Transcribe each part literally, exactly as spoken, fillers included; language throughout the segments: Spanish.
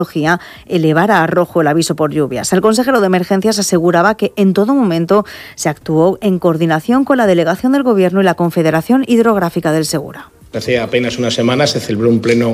elevara a rojo el aviso por lluvias. El consejero de Emergencias aseguraba que en todo momento se actuó en coordinación con la delegación del Gobierno y la Confederación Hidrográfica del Segura. Hace apenas una semana se celebró un pleno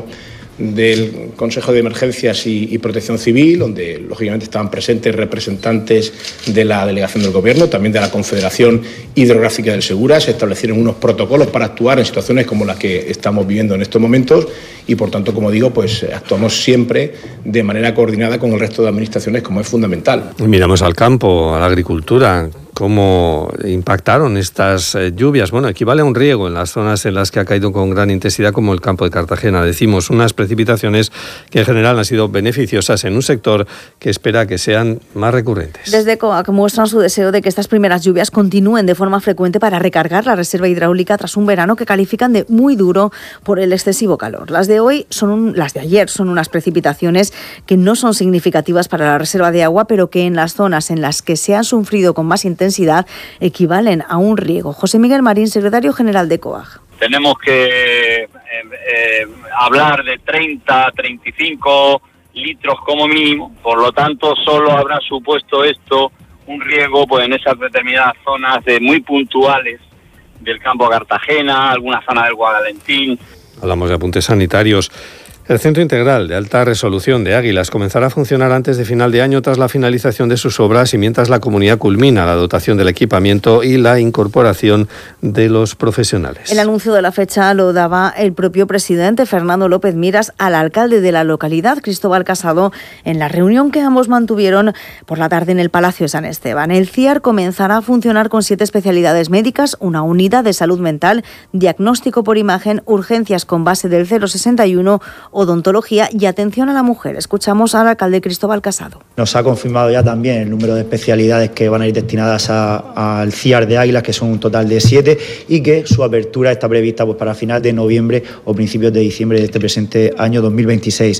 del Consejo de Emergencias y, y Protección Civil, donde lógicamente estaban presentes representantes de la delegación del Gobierno, también de la Confederación Hidrográfica del Segura. Se establecieron unos protocolos para actuar en situaciones como las que estamos viviendo en estos momentos y, por tanto, como digo, pues actuamos siempre de manera coordinada con el resto de administraciones, como es fundamental. Miramos al campo, a la agricultura. ¿Cómo impactaron estas lluvias? Bueno, equivale a un riego en las zonas en las que ha caído con gran intensidad, como el campo de Cartagena. Decimos unas precipitaciones que en general han sido beneficiosas en un sector que espera que sean más recurrentes. Desde COAC muestran su deseo de que estas primeras lluvias continúen de forma frecuente para recargar la reserva hidráulica tras un verano que califican de muy duro por el excesivo calor. Las de hoy son un, las de ayer son unas precipitaciones que no son significativas para la reserva de agua, pero que en las zonas en las que se han sufrido con más intensidad equivalen a un riego. José Miguel Marín, secretario general de COAG. Tenemos que eh, eh, hablar de treinta, treinta y cinco litros como mínimo, por lo tanto solo habrá supuesto esto un riego pues en esas determinadas zonas de muy puntuales del campo de Cartagena, alguna zona del Guadalentín. Hablamos de apuntes sanitarios. El Centro Integral de Alta Resolución de Águilas comenzará a funcionar antes de final de año tras la finalización de sus obras y mientras la comunidad culmina la dotación del equipamiento y la incorporación de los profesionales. El anuncio de la fecha lo daba el propio presidente Fernando López Miras al alcalde de la localidad, Cristóbal Casado, en la reunión que ambos mantuvieron por la tarde en el Palacio de San Esteban. El C I A R comenzará a funcionar con siete especialidades médicas, una unidad de salud mental, diagnóstico por imagen, urgencias con base del cero sesenta y uno, odontología y atención a la mujer. Escuchamos al alcalde Cristóbal Casado. Nos ha confirmado ya también el número de especialidades que van a ir destinadas a, al C I A R de Águilas, que son un total de siete, y que su apertura está prevista pues, para final de noviembre o principios de diciembre de este presente año dos mil veintiséis.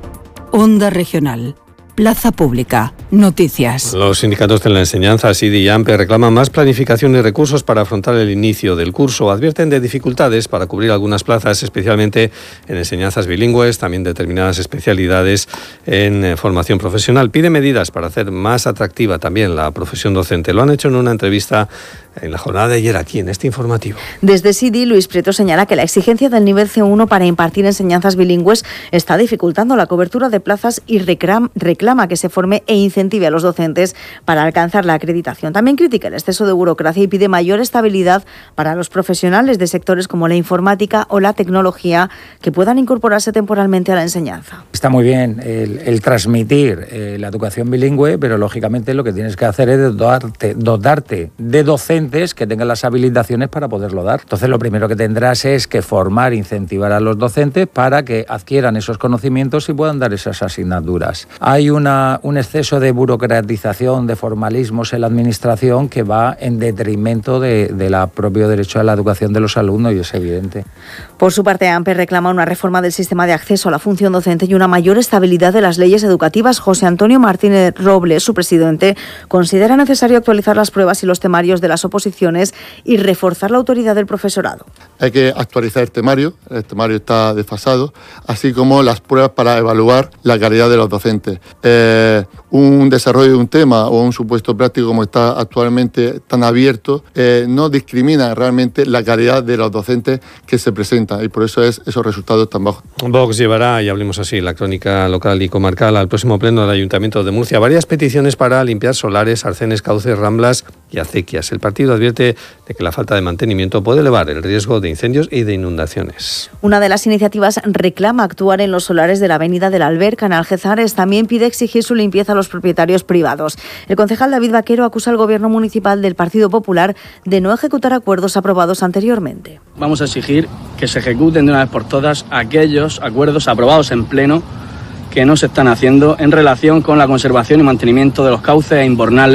Onda Regional. Plaza Pública. Noticias. Los sindicatos de la enseñanza, S I D I y AMPE, reclaman más planificación y recursos para afrontar el inicio del curso. Advierten de dificultades para cubrir algunas plazas, especialmente en enseñanzas bilingües, también determinadas especialidades en formación profesional. Pide medidas para hacer más atractiva también la profesión docente. Lo han hecho en una entrevista en la jornada de ayer aquí en este informativo. Desde S I D I, Luis Prieto señala que la exigencia del nivel C uno para impartir enseñanzas bilingües está dificultando la cobertura de plazas y reclama que se forme e incentive a los docentes para alcanzar la acreditación. También critica el exceso de burocracia y pide mayor estabilidad para los profesionales de sectores como la informática o la tecnología que puedan incorporarse temporalmente a la enseñanza. Está muy bien el, el transmitir eh, la educación bilingüe, pero lógicamente lo que tienes que hacer es dotarte, dotarte de docentes que tengan las habilitaciones para poderlo dar. Entonces lo primero que tendrás es que formar, incentivar a los docentes para que adquieran esos conocimientos y puedan dar esas asignaturas. Hay una, un exceso de burocratización, de formalismos en la administración que va en detrimento de, de la propio derecho a la educación de los alumnos, y es evidente. Por su parte, AMPE reclama una reforma del sistema de acceso a la función docente y una mayor estabilidad de las leyes educativas. José Antonio Martínez Robles, su presidente, considera necesario actualizar las pruebas y los temarios de las oposiciones y reforzar la autoridad del profesorado. Hay que actualizar el temario, el temario está desfasado, así como las pruebas para evaluar la calidad de los docentes. Eh, un desarrollo de un tema o un supuesto práctico como está actualmente tan abierto eh, no discrimina realmente la calidad de los docentes que se presentan, y por eso es esos resultados tan bajos. Vox llevará, y hablemos así, la crónica local y comarcal al próximo pleno del Ayuntamiento de Murcia varias peticiones para limpiar solares, arcenes, cauces, ramblas y acequias. El partido advierte de que la falta de mantenimiento puede elevar el riesgo de incendios y de inundaciones. Una de las iniciativas reclama actuar en los solares de la avenida de la Alberca en Algezares. También pide exigir su limpieza a los propietarios privados. El concejal David Vaquero acusa al Gobierno municipal del Partido Popular de no ejecutar acuerdos aprobados anteriormente. Vamos a exigir que se ejecuten de una vez por todas aquellos acuerdos aprobados en pleno que no se están haciendo en relación con la conservación y mantenimiento de los cauces e invernales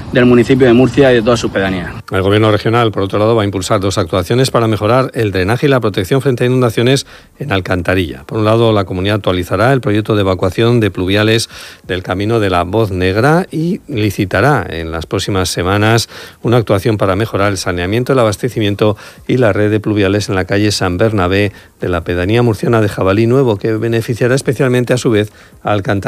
del municipio de Murcia y de todas sus pedanías. El Gobierno regional, por otro lado, va a impulsar dos actuaciones para mejorar el drenaje y la protección frente a inundaciones en Alcantarilla. Por un lado, la comunidad actualizará el proyecto de evacuación de pluviales del camino de la Voz Negra y licitará en las próximas semanas una actuación para mejorar el saneamiento, el abastecimiento y la red de pluviales en la calle San Bernabé de la pedanía murciana de Jabalí Nuevo, que beneficiará especialmente a su vez a Alcantarilla.